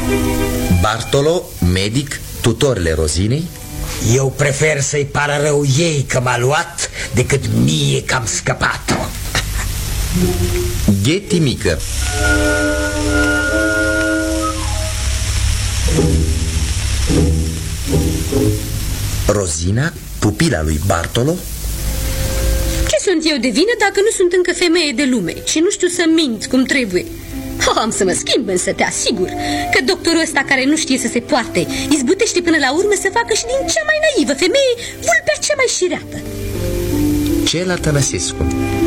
Bartolo, medic, tutorele Rozinei. Eu prefer să-i pară rău ei că m-a luat decât mie că am scăpat-o. Gheti mică. Rozina, pupila lui Bartolo. Ce sunt eu de vină dacă nu sunt încă femeie de lume și nu știu să mint cum trebuie? Am să mă schimb, însă te asigur că doctorul ăsta care nu știe să se poarte izbutește până la urmă să facă și din cea mai naivă femeie vulpea cea mai șireată. Cela Tănăsescu.